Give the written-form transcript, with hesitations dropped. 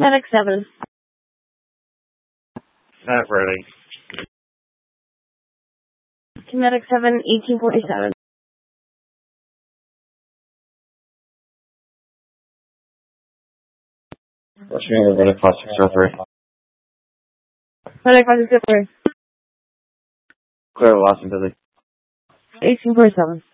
Medic 7. Not ready. Medic 7, 1847. What's your name? Medic 5603. Medic 5603. Clear, Los and Busy. 1847.